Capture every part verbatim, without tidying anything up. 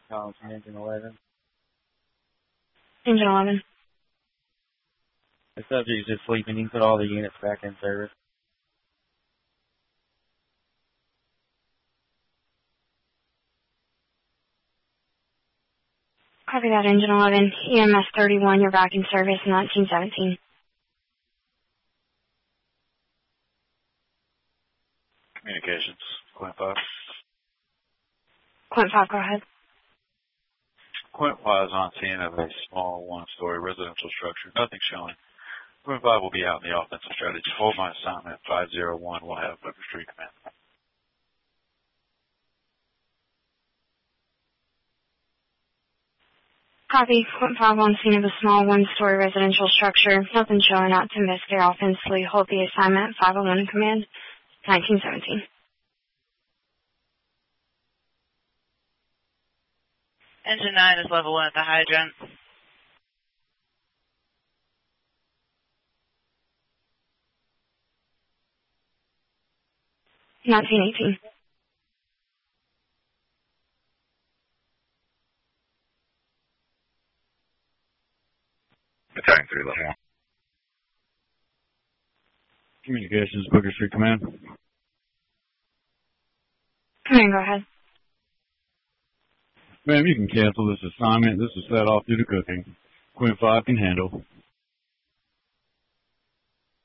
Calling from Engine eleven. Engine eleven. The subject is just sleeping. You can put all the units back in service. Copy that, Engine eleven. E M S thirty-one, you're back in service, nineteen seventeen. Communications, Quint five. Quint five, go ahead. Quint five is on scene of a small one-story residential structure. Nothing showing. Quint five will be out in the offensive strategy. Hold my assignment five zero one. We'll have Booker Street command. Copy. Quint five on scene of a small one-story residential structure. Nothing showing out to investigate offensively. Hold the assignment five oh one command, nineteen seventeen. Engine nine is level one at the hydrant. nineteen eighteen. Battalion three, level one. Communications, Booker Street Command. Command, go ahead. Ma'am, you can cancel this assignment. This is set off due to cooking. Quint five can handle.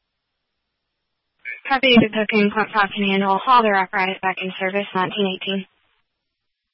Copy the cooking. Quint five can handle. All their apparatus back in service, nineteen eighteen.